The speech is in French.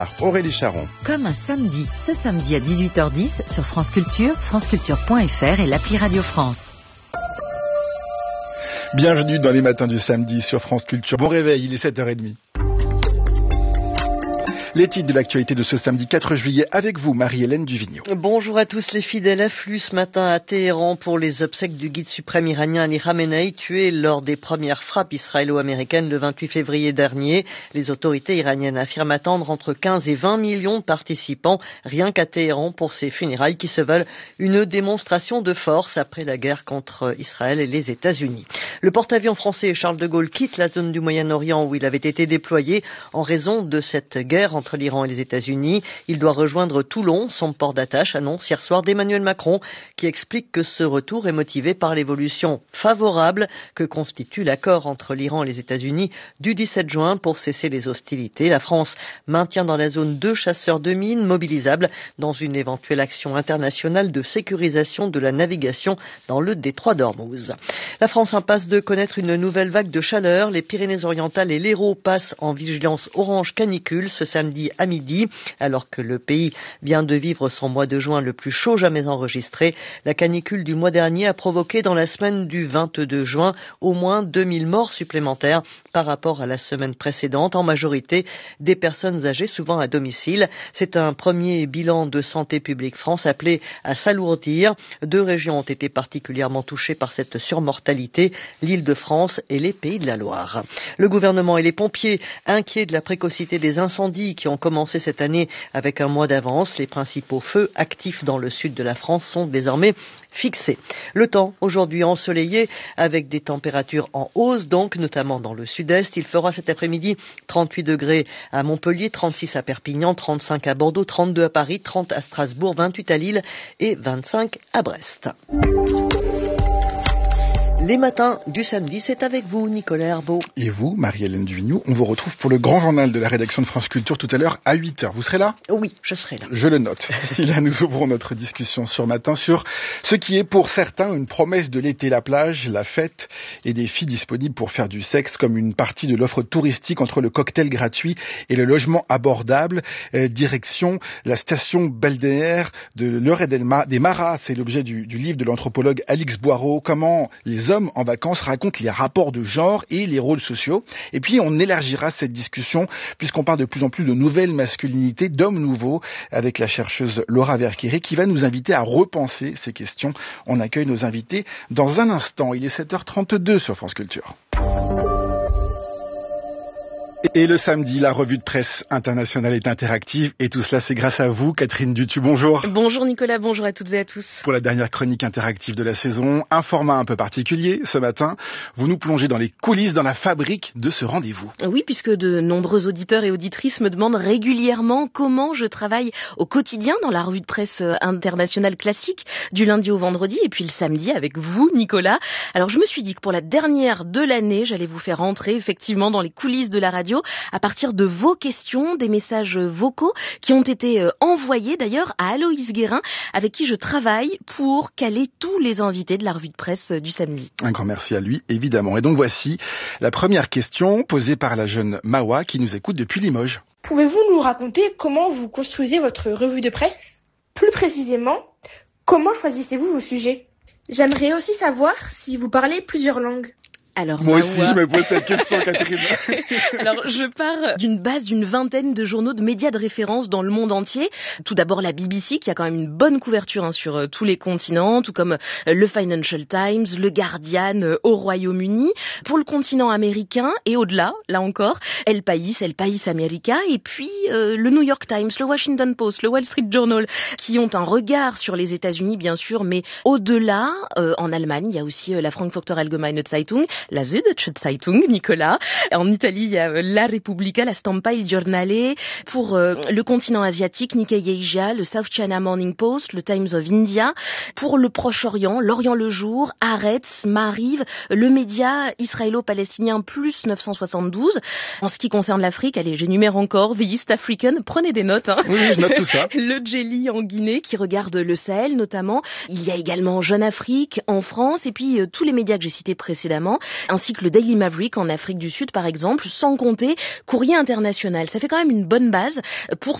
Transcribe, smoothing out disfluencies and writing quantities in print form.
Aurélie Charon. Comme un samedi, ce samedi à 18h10 sur France Culture, franceculture.fr et l'appli Radio France. Bienvenue dans les matins du samedi sur France Culture. Bon réveil, il est 7h30. Les titres de l'actualité de ce samedi 4 juillet avec vous, Marie-Hélène Duvigneau. Bonjour à tous. Les fidèles affluent ce matin à Téhéran pour les obsèques du guide suprême iranien Ali Khamenei, tué lors des premières frappes israélo-américaines le 28 février dernier. Les autorités iraniennes affirment attendre entre 15 et 20 millions de participants rien qu'à Téhéran pour ces funérailles qui se veulent une démonstration de force après la guerre contre Israël et les États-Unis. Le porte-avions français Charles de Gaulle quitte la zone du Moyen-Orient où il avait été déployé en raison de cette guerre entre l'Iran et les États-Unis. Il doit rejoindre Toulon, son port d'attache, annonce hier soir d'Emmanuel Macron, qui explique que ce retour est motivé par l'évolution favorable que constitue l'accord entre l'Iran et les États-Unis du 17 juin pour cesser les hostilités. La France maintient dans la zone 2 chasseurs de mines mobilisables dans une éventuelle action internationale de sécurisation de la navigation dans le détroit d'Ormuz. La France passe de connaître une nouvelle vague de chaleur. Les Pyrénées-Orientales et l'Hérault passent en vigilance orange canicule ce samedi à midi, alors que le pays vient de vivre son mois de juin le plus chaud jamais enregistré. La canicule du mois dernier a provoqué dans la semaine du 22 juin au moins 2000 morts supplémentaires par rapport à la semaine précédente, en majorité des personnes âgées, souvent à domicile. C'est un premier bilan de Santé publique France appelé à s'alourdir. 2 régions ont été particulièrement touchées par cette surmortalité, l'Île-de-France et les Pays de la Loire. Le gouvernement et les pompiers, inquiets de la précocité des incendies qui ont commencé cette année avec un mois d'avance. Les principaux feux actifs dans le sud de la France sont désormais fixés. Le temps aujourd'hui ensoleillé avec des températures en hausse, donc notamment dans le sud-est. Il fera cet après-midi 38 degrés à Montpellier, 36 à Perpignan, 35 à Bordeaux, 32 à Paris, 30 à Strasbourg, 28 à Lille et 25 à Brest. Les matins du samedi, c'est avec vous, Nicolas Herbeau. Et vous, Marie-Hélène Duvigneau, on vous retrouve pour le grand journal de la rédaction de France Culture tout à l'heure à 8h. Vous serez là ? Oui, je serai là. Je le note. Si là, nous ouvrons notre discussion sur matin sur ce qui est pour certains une promesse de l'été, la plage, la fête et des filles disponibles pour faire du sexe comme une partie de l'offre touristique entre le cocktail gratuit et le logement abordable. Direction la station balnéaire de l'Heure des Maras. C'est l'objet du livre de l'anthropologue Alix Boireau. Comment les hommes en vacances racontent les rapports de genre et les rôles sociaux. Et puis on élargira cette discussion puisqu'on parle de plus en plus de nouvelles masculinités, d'hommes nouveaux, avec la chercheuse Laura Verqueré qui va nous inviter à repenser ces questions. On accueille nos invités dans un instant. Il est 7h32 sur France Culture. Et le samedi, la revue de presse internationale est interactive et tout cela c'est grâce à vous, Catherine Dutu. Bonjour. Bonjour Nicolas, bonjour à toutes et à tous. Pour la dernière chronique interactive de la saison, un format un peu particulier ce matin. Vous nous plongez dans les coulisses, dans la fabrique de ce rendez-vous. Oui, puisque de nombreux auditeurs et auditrices me demandent régulièrement comment je travaille au quotidien dans la revue de presse internationale classique du lundi au vendredi et puis le samedi avec vous, Nicolas. Alors je me suis dit que pour la dernière de l'année, j'allais vous faire entrer effectivement dans les coulisses de la radio à partir de vos questions, des messages vocaux qui ont été envoyés d'ailleurs à Aloïs Guérin avec qui je travaille pour caler tous les invités de la revue de presse du samedi. Un grand merci à lui, évidemment. Et donc voici la première question posée par la jeune Mawa qui nous écoute depuis Limoges. Pouvez-vous nous raconter comment vous construisez votre revue de presse ? Plus précisément, comment choisissez-vous vos sujets ? J'aimerais aussi savoir si vous parlez plusieurs langues. Alors, moi aussi, je me pose cette question, Catherine. Alors, je pars d'une base d'une vingtaine de journaux de médias de référence dans le monde entier. Tout d'abord, la BBC, qui a quand même une bonne couverture sur tous les continents, tout comme le Financial Times, le Guardian au Royaume-Uni. Pour le continent américain et au-delà, là encore, El País América, et puis le New York Times, le Washington Post, le Wall Street Journal, qui ont un regard sur les États-Unis, bien sûr, mais au-delà, en Allemagne, il y a aussi la Frankfurter Allgemeine Zeitung, la Süddeutsche Zeitung, Nicolas. En Italie, il y a La Repubblica, la Stampa, Il Giornale. Pour le continent asiatique, Nikkei Asia, le South China Morning Post, le Times of India. Pour le Proche-Orient, L'Orient le Jour, Haaretz, Maariv, le média israélo-palestinien plus 972. En ce qui concerne l'Afrique, allez, j'énumère encore, The East African, prenez des notes. Oui, je note tout ça. Le Jelly en Guinée, qui regarde le Sahel notamment. Il y a également Jeune Afrique en France, et puis tous les médias que j'ai cités précédemment. ainsi que le Daily Maverick en Afrique du Sud par exemple, sans compter Courrier International. Ça fait quand même une bonne base pour